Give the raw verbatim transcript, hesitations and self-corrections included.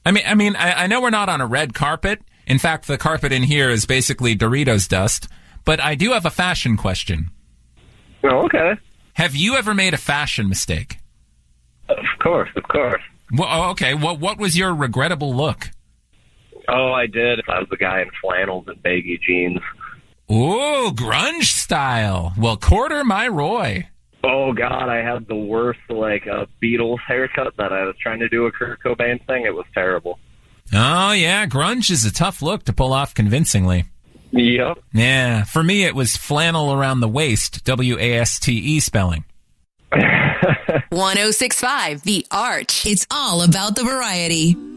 I mean, I mean, I, I know we're not on a red carpet. In fact, the carpet in here is basically Doritos dust. But I do have a fashion question. Oh, okay. Have you ever made a fashion mistake? Of course, of course. Well, oh, okay. What What was your regrettable look? Oh, I did. I was the guy in flannels and baggy jeans. Ooh, grunge style. Well, quarter my Roy. Oh, God, I had the worst, like, uh, Beatles haircut that I was trying to do a Kurt Cobain thing. It was terrible. Oh, yeah, grunge is a tough look to pull off convincingly. Yep. Yeah, for me it was flannel around the waist, W A S T E spelling. one oh six point five The Arch. It's all about the variety.